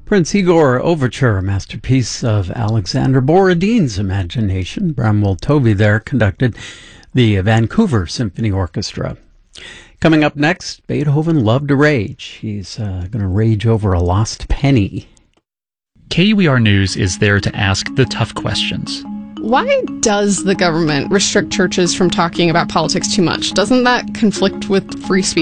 Prince Igor Overture, a masterpiece of Alexander Borodin's imagination. Bramwell Tovey there conducted the Vancouver Symphony Orchestra. Coming up next, Beethoven loved to rage. He's going to rage over a lost penny. KUER News is there to ask the tough questions. Why does the government restrict churches from talking about politics too much? Doesn't that conflict with free speech?